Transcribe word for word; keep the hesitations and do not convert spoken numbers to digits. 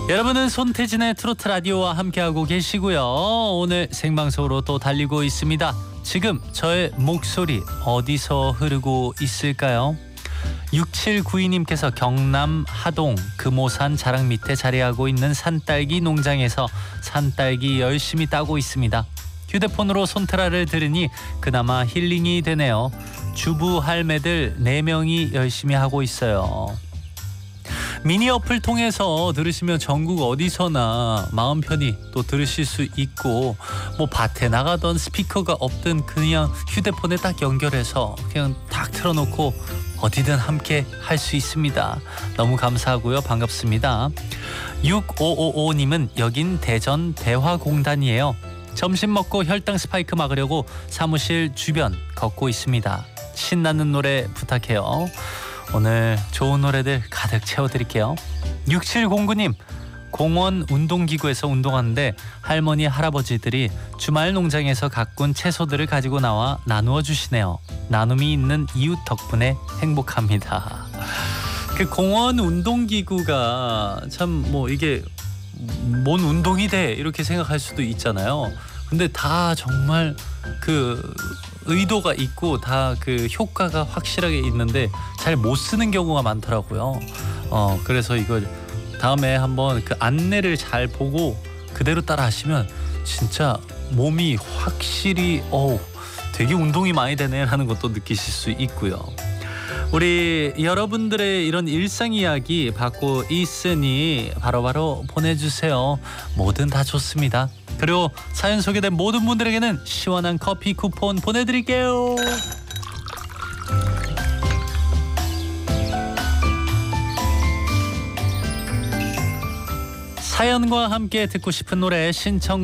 여러분은 손태진의 트로트 라디오와 함께하고 계시고요. 오늘 생방송으로 또 달리고 있습니다. 지금 저의 목소리 어디서 흐르고 있을까요? 육칠구이 님께서 경남 하동 금오산 자락 밑에 자리하고 있는 산딸기 농장에서 산딸기 열심히 따고 있습니다. 휴대폰으로 손트라를 들으니 그나마 힐링이 되네요. 주부 할매들 네 명이 열심히 하고 있어요. 미니 어플 통해서 들으시면 전국 어디서나 마음 편히 또 들으실 수 있고, 뭐 밭에 나가던 스피커가 없든 그냥 휴대폰에 딱 연결해서 그냥 딱 틀어놓고 어디든 함께 할 수 있습니다. 너무 감사하고요. 반갑습니다. 육오오오 님은 여긴 대전 대화공단이에요. 점심 먹고 혈당 스파이크 막으려고 사무실 주변 걷고 있습니다. 신나는 노래 부탁해요. 오늘 좋은 노래들 가득 채워드릴게요. 육칠공구 님, 공원 운동기구에서 운동하는데 할머니 할아버지들이 주말 농장에서 가꾼 채소들을 가지고 나와 나누어 주시네요. 나눔이 있는 이웃 덕분에 행복합니다. 그 공원 운동기구가 참 뭐 이게 뭔 운동이 돼 이렇게 생각할 수도 있잖아요. 근데 다 정말 그 의도가 있고 다 그 효과가 확실하게 있는데 잘 못 쓰는 경우가 많더라고요. 어 그래서 이걸 다음에 한번 그 안내를 잘 보고 그대로 따라 하시면 진짜 몸이 확실히 어우 되게 운동이 많이 되네라는 것도 느끼실 수 있고요. 우리 여러분들의 이런 일상 이야기 받고 있으니 바로바로 보내주세요. 뭐든 다 좋습니다. 그리고 사연 소개된 모든 분들에게는 시원한 커피 쿠폰 보내드릴게요. 사연과 함께 듣고 싶은 노래 신청